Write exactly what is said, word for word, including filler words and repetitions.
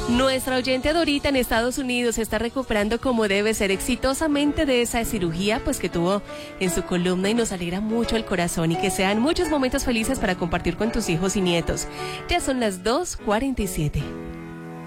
Nuestra oyente Dorita en Estados Unidos se está recuperando como debe ser exitosamente de esa cirugía pues que tuvo en su columna y nos alegra mucho el corazón y que sean muchos momentos felices para compartir con tus hijos y nietos. Ya son las dos cuarenta y siete.